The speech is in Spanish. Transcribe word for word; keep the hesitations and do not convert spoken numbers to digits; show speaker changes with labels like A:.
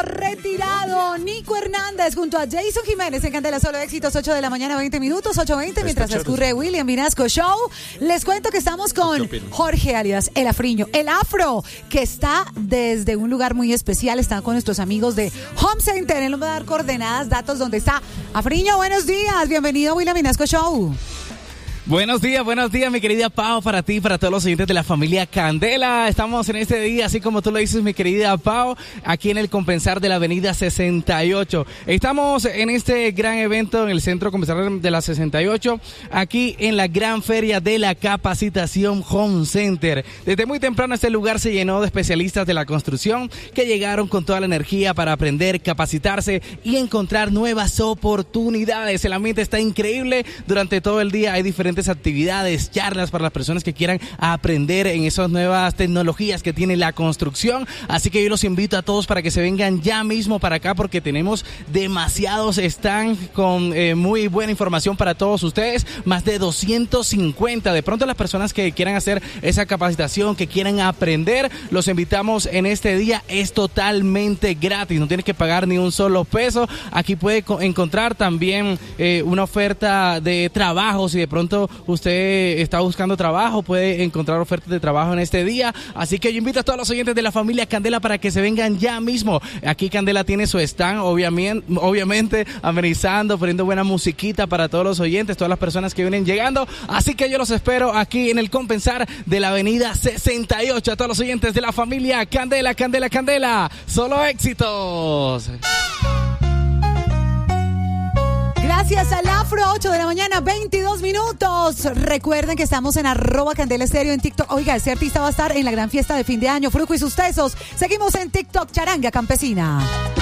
A: retirado. Nico Hernández junto a Jason Jiménez en Candela Solo Éxitos, ocho de la mañana, veinte minutos, ocho veinte, mientras transcurre William Vinasco Show. Les cuento que estamos con Jorge alias El Afriño, el Afro, que está desde un lugar muy especial. Está con nuestros amigos de Home Center. Él nos va a dar coordenadas, datos, donde está. Afriño, buenos días. Bienvenido a William Vinasco Show.
B: Buenos días, buenos días, mi querida Pau, para ti, para todos los oyentes de la familia Candela. Estamos en este día, así como tú lo dices, mi querida Pau, aquí en el Compensar de la avenida sesenta y ocho. Estamos en este gran evento en el Centro Compensar de la sesenta y ocho, aquí en la gran feria de la capacitación Home Center. Desde muy temprano este lugar se llenó de especialistas de la construcción que llegaron con toda la energía para aprender, capacitarse y encontrar nuevas oportunidades. El ambiente está increíble. Durante todo el día hay diferentes actividades, charlas para las personas que quieran aprender en esas nuevas tecnologías que tiene la construcción. Así que yo los invito a todos para que se vengan ya mismo para acá, porque tenemos demasiados stands con eh, muy buena información para todos ustedes, más de doscientos cincuenta. De pronto las personas que quieran hacer esa capacitación, que quieran aprender, los invitamos en este día. Es totalmente gratis, no tienes que pagar ni un solo peso. Aquí puede co- encontrar también eh, una oferta de trabajo. Si de pronto usted está buscando trabajo, puede encontrar ofertas de trabajo en este día. Así que yo invito a todos los oyentes de la familia Candela para que se vengan ya mismo. Aquí Candela tiene su stand, obviamente, obviamente amenizando, poniendo buena musiquita para todos los oyentes, todas las personas que vienen llegando. Así que yo los espero aquí en el Compensar de la avenida sesenta y ocho. A todos los oyentes de la familia Candela, Candela, Candela. Solo éxitos.
A: Gracias al Afro, ocho de la mañana, veintidós minutos. Recuerden que estamos en arroba Candela Estéreo en TikTok. Oiga, ese artista va a estar en la gran fiesta de fin de año, Fruco y sus tesos. Seguimos en TikTok, Charanga Campesina.